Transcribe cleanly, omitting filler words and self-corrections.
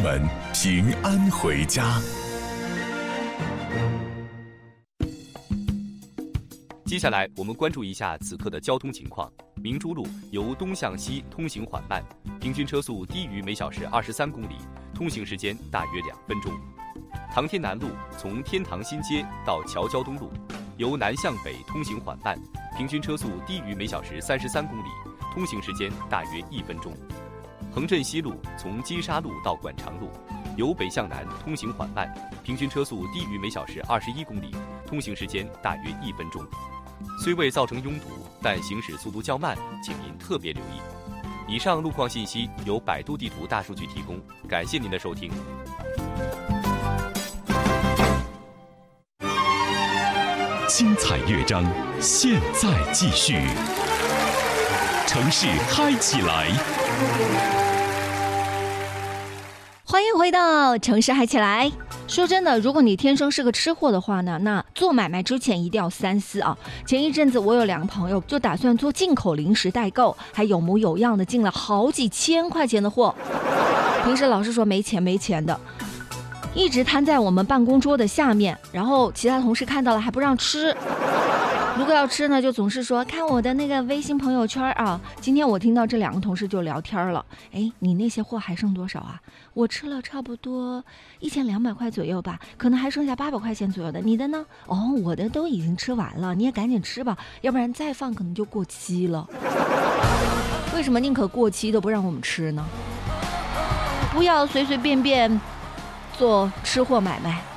们平安回家。 接下来我们关注一下此刻的交通情况。明珠路由东向西通行缓慢，平均车速低于每小时23公里，通行时间大约2分钟。唐天南路从天堂新街到桥交东路，由南向北通行缓慢，平均车速低于每小时33公里，通行时间大约1分钟。横镇西路从金沙路到管长路，由北向南通行缓慢，平均车速低于每小时21公里，通行时间大约1分钟。虽未造成拥堵，但行驶速度较慢，请您特别留意。以上路况信息由百度地图大数据提供，感谢您的收听。 精彩乐章，现在继续。城市嗨起来！ 欢迎回到城市嗨起来。说真的，如果你天生是个吃货的话呢，那做买卖之前一定要三思啊。前一阵子我有2个朋友就打算做进口零食代购，还有模有样的进了好几千块钱的货，平时老是说没钱的，一直摊在我们办公桌的下面，然后其他同事看到了还不让吃。如果要吃呢，就总是说看我的那个微信朋友圈啊。今天我听到这2个同事就聊天了，哎，你那些货还剩多少啊？我吃了差不多1200块左右吧，可能还剩下800块钱左右的。你的呢？哦，我的都已经吃完了，你也赶紧吃吧，要不然再放可能就过期了。为什么宁可过期都不让我们吃呢？不要随随便便做吃货买卖。